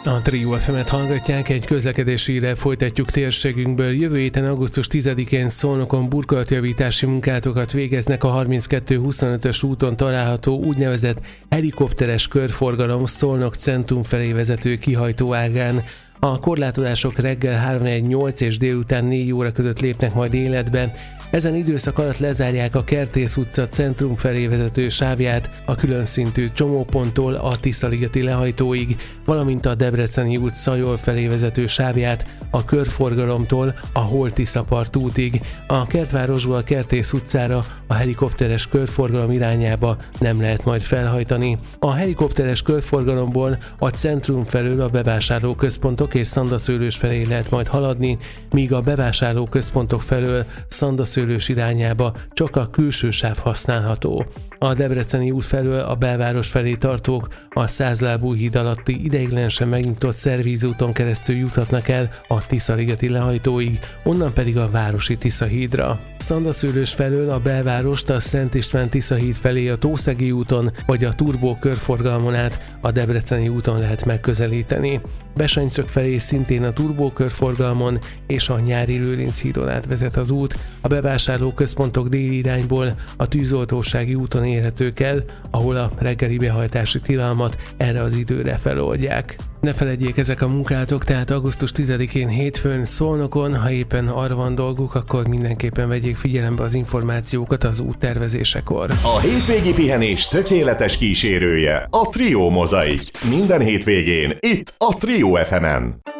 A Trio FM-et hallgatják, egy közlekedési hírrel folytatjuk térségünkből. Jövő héten augusztus 10-én Szolnokon burkolatjavítási munkátokat végeznek a 32-25-ös úton található úgynevezett helikopteres körforgalom Szolnok centrum felé vezető kihajtóágán. A korlátozások reggel 3:48 és délután 4 óra között lépnek majd életbe. Ezen időszak alatt lezárják a Kertész utca centrum felé vezető sávját a különszintű csomóponttól a Tiszaligeti lehajtóig, valamint a Debreceni út Szajol felé vezető sávját a körforgalomtól a Hol-Tiszapart útig. A Kertvárosból a Kertész utcára a helikopteres körforgalom irányába nem lehet majd felhajtani. A helikopteres körforgalomból a centrum felől a bevásárlóközpontok és Szandaszőlős felé lehet majd haladni, míg a bevásárlóközpontok felől Szandaszőlős irányába csak a külső sáv használható. A Debreceni út felől a belváros felé tartók a Százlábú híd alatti ideiglenesen megnyitott szervízúton keresztül juthatnak el a Tiszaligeti lehajtóig, onnan pedig a Városi Tiszahídra. Szandaszőlős felől a belvárost a Szent István Tiszahíd felé a Tószegi úton vagy a Turbó körforgalmon át a Debreceni úton lehet megközelíteni. Besanycok felé szintén a Turbó körforgalmon és a Nyári Lőrinc hídon át vezet az út. A bevásárlóközpontok déli irányból a Tűzoltósági úton érhetők el, ahol a reggeli behajtási tilalmat erre az időre feloldják. Ne feledjék, ezek a munkátok, tehát augusztus 10-én hétfőn Szolnokon, ha éppen arra van dolguk, akkor mindenképpen vegyék figyelembe az információkat az úttervezésekor. A hétvégi pihenés tökéletes kísérője, a Trio Mozaik. Minden hétvégén itt a Trio FM-en.